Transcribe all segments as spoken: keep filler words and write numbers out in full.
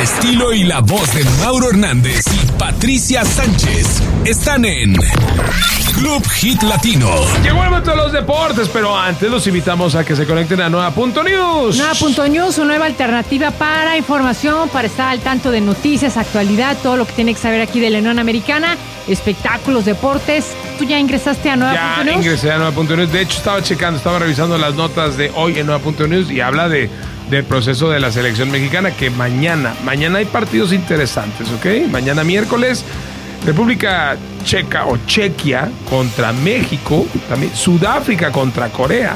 estilo y la voz de Mauro Hernández y Patricia Sánchez están en Club Hit Latino. Llegó el momento de los deportes, pero antes los invitamos a que se conecten a Nueva Punto News. Nueva Punto News, una nueva alternativa para información, para estar al tanto de noticias, actualidad, todo lo que tiene que saber aquí de la Unión Americana, espectáculos, deportes. ¿Tú ya ingresaste a Nueva Punto News? Ya ingresé a Nueva Punto News. De hecho, estaba checando, estaba revisando las notas de hoy en Nueva Punto News y habla de del proceso de la selección mexicana, que mañana, mañana hay partidos interesantes, ¿ok? Mañana miércoles, República Checa o Chequia contra México, también Sudáfrica contra Corea,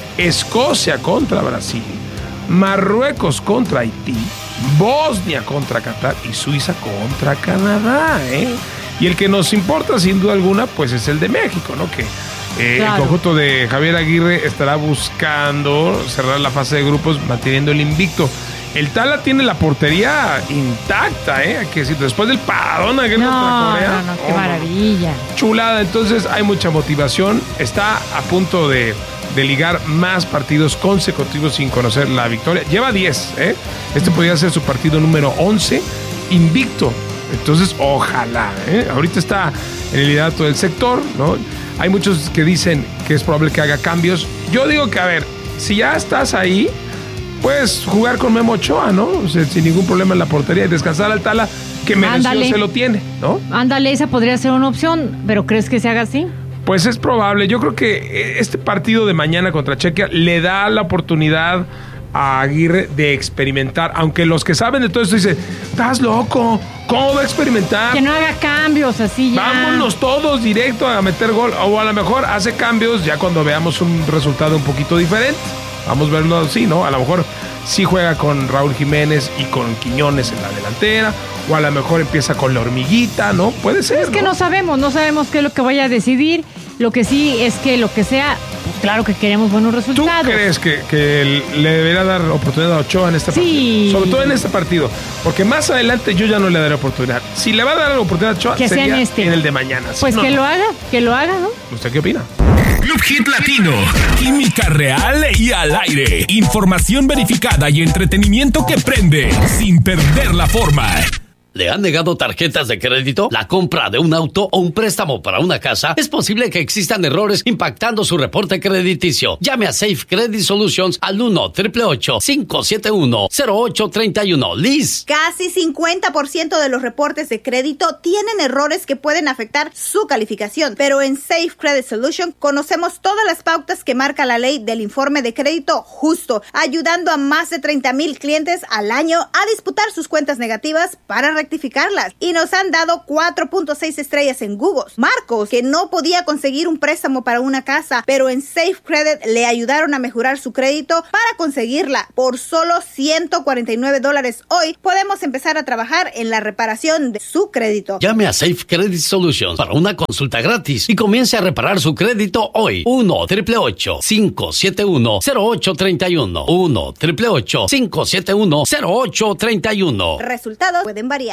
Escocia contra Brasil, Marruecos contra Haití, Bosnia contra Qatar y Suiza contra Canadá, ¿eh? Y el que nos importa sin duda alguna, pues es el de México, ¿no? Que eh, claro. El conjunto de Javier Aguirre estará buscando cerrar la fase de grupos manteniendo el invicto. El Tala tiene la portería intacta, ¿eh? Que si después del paradón aquel no, contra Corea. No, no, qué oh, maravilla. Chulada, entonces hay mucha motivación. Está a punto de, de ligar más partidos consecutivos sin conocer la victoria. Lleva diez, ¿eh? Este podría ser su partido número once, invicto. Entonces, ojalá, ¿eh? Ahorita está en el liderato del sector, ¿no? Hay muchos que dicen que es probable que haga cambios. Yo digo que, a ver, si ya estás ahí, puedes jugar con Memo Ochoa, ¿no? O sea, sin ningún problema en la portería y descansar al Tala, que mereció, Ándale. se lo tiene, ¿no? Ándale, esa podría ser una opción, pero ¿crees que se haga así? Pues es probable. Yo creo que este partido de mañana contra Chequia le da la oportunidad a Aguirre de experimentar, aunque los que saben de todo esto dicen, estás loco, ¿cómo va a experimentar? Que no haga cambios así ya. Vámonos todos directo a meter gol, o a lo mejor hace cambios ya cuando veamos un resultado un poquito diferente. Vamos a verlo así, ¿no? A lo mejor sí juega con Raúl Jiménez y con Quiñones en la delantera, o a lo mejor empieza con la hormiguita, ¿no? Puede ser, Es que ¿no? no sabemos, no sabemos qué es lo que vaya a decidir. Lo que sí es que lo que sea, pues claro que queremos buenos resultados. ¿Tú crees que, que le debería dar oportunidad a Ochoa en este sí. partido? Sobre todo en este partido. Porque más adelante yo ya no le daré oportunidad. Si le va a dar la oportunidad a Ochoa, que sería sea en, este. en el de mañana. Pues no, que no. lo haga, que lo haga, ¿no? ¿Usted qué opina? Club Hit Latino. Química real y al aire. Información verificada y entretenimiento que prende sin perder la forma. ¿Le han negado tarjetas de crédito? ¿La compra de un auto o un préstamo para una casa? Es posible que existan errores impactando su reporte crediticio. Llame a Safe Credit Solutions al uno, ocho ocho ocho, cinco siete uno, cero ocho tres uno. Liz. Casi cincuenta por ciento de los reportes de crédito tienen errores que pueden afectar su calificación. Pero en Safe Credit Solutions conocemos todas las pautas que marca la ley del informe de crédito justo, ayudando a más de treinta mil clientes al año a disputar sus cuentas negativas para rectificarlas, y nos han dado cuatro punto seis estrellas en Google. Marcos, que no podía conseguir un préstamo para una casa, pero en Safe Credit le ayudaron a mejorar su crédito para conseguirla. Por solo ciento cuarenta y nueve dólares hoy, podemos empezar a trabajar en la reparación de su crédito. Llame a Safe Credit Solutions para una consulta gratis y comience a reparar su crédito hoy. uno, ocho ocho ocho, cinco siete uno, cero ocho tres uno. uno, ocho ocho ocho, cinco siete uno, cero ocho tres uno. Resultados pueden variar.